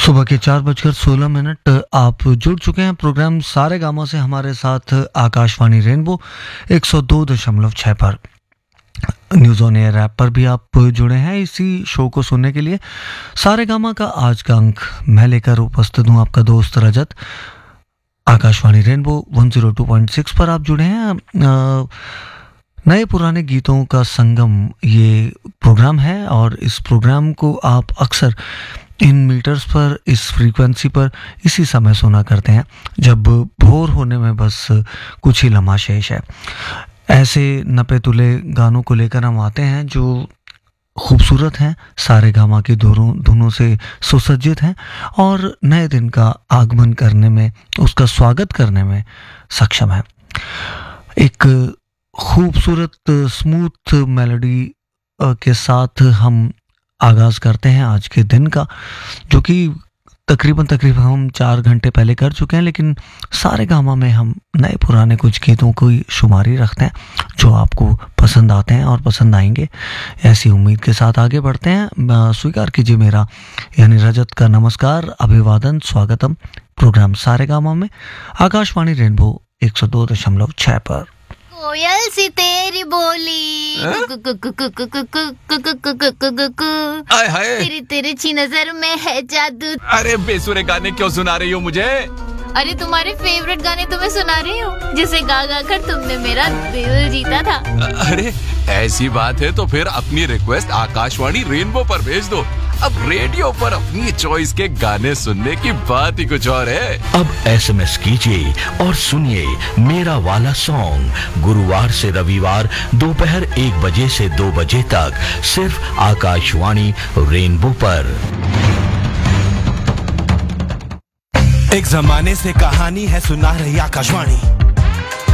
सुबह के 4:16 आप जुड़ चुके हैं प्रोग्राम सारे गामों से हमारे साथ आकाशवाणी रेनबो 102.6 पर। न्यूज़ ऑन एयर ऐप पर भी आप जुड़े हैं इसी शो को सुनने के लिए। सारे गामा का आज का अंक मैं लेकर उपस्थित हूँ, आपका दोस्त रजत। आकाशवाणी रेनबो 102.6 पर आप जुड़े हैं। नए पुराने गीतों का संगम ये प्रोग्राम है और इस प्रोग्राम को आप अक्सर इन मीटर्स पर, इस फ्रीक्वेंसी पर इसी समय सुना करते हैं जब भोर होने में बस कुछ ही लम्हा शेष है। ऐसे नपे तुले गानों को लेकर हम आते हैं जो खूबसूरत हैं, सारे गामा की धुनों से सुसज्जित हैं और नए दिन का आगमन करने में, उसका स्वागत करने में सक्षम है। एक खूबसूरत स्मूथ मेलोडी के साथ हम आगाज़ करते हैं आज के दिन का, जो कि तकरीबन हम 4 घंटे पहले कर चुके हैं, लेकिन सारे गामा में हम नए पुराने कुछ गीतों की शुमारी रखते हैं जो आपको पसंद आते हैं और पसंद आएंगे। ऐसी उम्मीद के साथ आगे बढ़ते हैं। स्वीकार कीजिए मेरा यानी रजत का नमस्कार, अभिवादन, स्वागतम प्रोग्राम सारे गामा में आकाशवाणी रेनबो 102.6 पर। कोयल सी तेरी बोली, आय हाय, तेरी तिरछी नजर में है जादू। अरे बेसुरे गाने क्यों सुना रही हो मुझे? अरे तुम्हारे फेवरेट गाने तुम्हें सुना रही हूँ, जिसे गा गा कर तुमने मेरा दिल जीता था। अरे ऐसी बात है तो फिर अपनी रिक्वेस्ट आकाशवाणी रेनबो पर भेज दो। अब रेडियो पर अपनी चॉइस के गाने सुनने की बात ही कुछ और है। अब एसएमएस कीजिए और सुनिए मेरा वाला सॉन्ग गुरुवार से रविवार दोपहर 1 बजे से 2 बजे तक सिर्फ आकाशवाणी रेनबो पर। एक जमाने से कहानी है सुना रही आकाशवाणी,